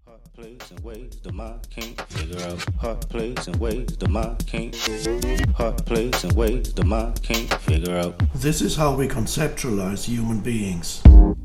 Hot plays and ways the mind can't figure out. Hot plays and ways the mind can't. Hot plays and ways the mind can't figure out. This is how we conceptualize human beings.